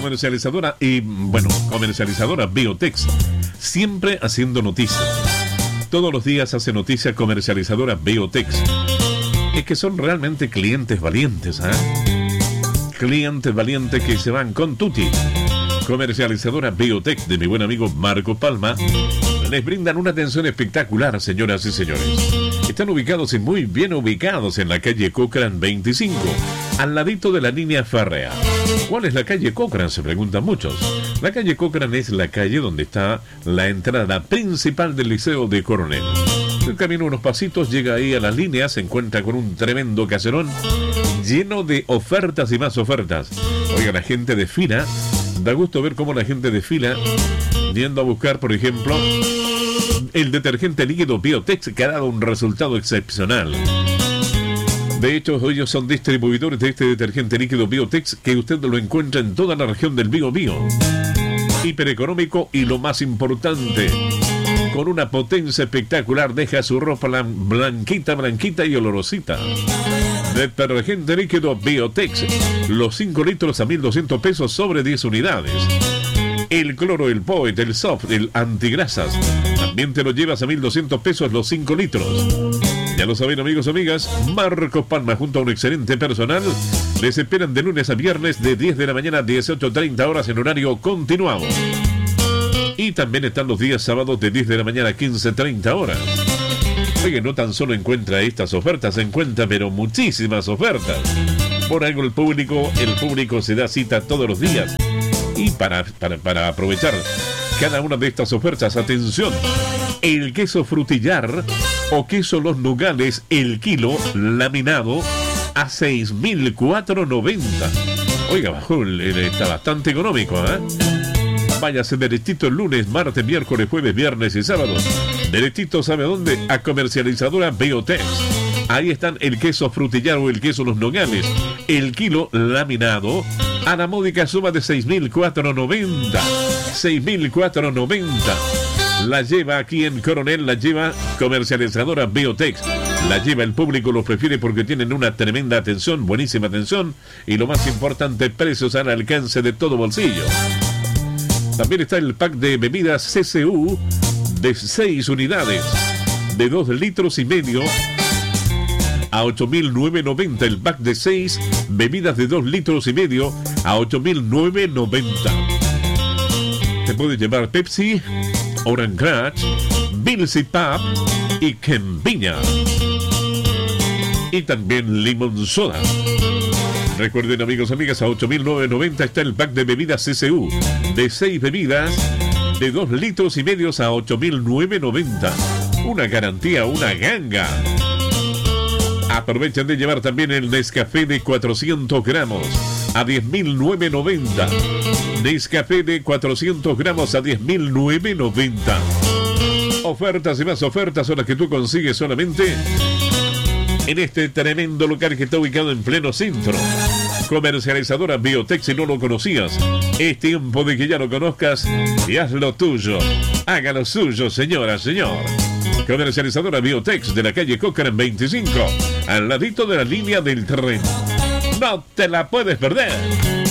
Comercializadora Biotex, siempre haciendo noticias. Todos los días hace noticia Comercializadora Biotex. Es que son realmente clientes valientes, clientes valientes que se van con tutti. Comercializadora Biotex de mi buen amigo Marco Palma les brindan una atención espectacular, señoras y señores. Están ubicados y muy bien ubicados en la calle Cochrane 25, al ladito de la línea férrea. ¿Cuál es la calle Cochrane?, se preguntan muchos. La calle Cochrane es la calle donde está la entrada principal del Liceo de Coronel. El camino unos pasitos, llega ahí a las líneas, se encuentra con un tremendo caserón lleno de ofertas y más ofertas. Oiga, la gente desfila, da gusto ver cómo la gente desfila yendo a buscar, por ejemplo, el detergente líquido Biotex, que ha dado un resultado excepcional. De hecho, ellos son distribuidores de este detergente líquido Biotex, que usted lo encuentra en toda la región del Biobío. Hipereconómico y lo más importante, con una potencia espectacular, deja su ropa blanquita y olorosita. Detergente líquido Biotex, los 5 litros a 1.200 pesos sobre 10 unidades. El cloro, el Poet, el Soft, el antigrasas, también te lo llevas a 1.200 pesos los 5 litros. Ya lo saben, amigos y amigas, Marcos Palma junto a un excelente personal les esperan de lunes a viernes de 10 de la mañana a 18:30 horas en horario continuado. Y también están los días sábados de 10 de la mañana a 15:30 horas. Oye, no tan solo encuentra estas ofertas, encuentra pero muchísimas ofertas. Por algo el público se da cita todos los días. Y para aprovechar cada una de estas ofertas, atención, el queso frutillar o queso Los Nogales, el kilo laminado a 6.490. Oiga, bajó, está bastante económico, Váyase derechito el lunes, martes, miércoles, jueves, viernes y sábado. Derechito, ¿sabe dónde? A Comercializadora Biotex. Ahí están el queso frutillar o el queso Los Nogales, el kilo laminado a la módica suma de 6.490. 6.490. La lleva aquí en Coronel, la lleva Comercializadora Biotex. La lleva el público, lo prefiere porque tienen una tremenda atención, buenísima atención y lo más importante, precios al alcance de todo bolsillo. También está el pack de bebidas CCU de 6 unidades de 2 litros y medio a 8.990. El pack de 6 bebidas de 2 litros y medio a 8.990. Te puedes llevar Pepsi, Orange Crush, Bills y Pap y Kempiña. Y también Limón Soda. Recuerden, amigos y amigas, a 8.990 está el pack de bebidas CCU de 6 bebidas de 2 litros y medio a 8.990. Una garantía, una ganga. Aprovechen de llevar también el Nescafé de 400 gramos a 10.990. Nescafé de 400 gramos a 10.990. Ofertas y más ofertas son las que tú consigues solamente en este tremendo local que está ubicado en pleno centro. Comercializadora Biotex, si no lo conocías, es tiempo de que ya lo conozcas y haz lo tuyo. Haga lo suyo, señora, señor. Comercializadora Biotex de la calle Cochrane 25, al ladito de la línea del tren. No te la puedes perder.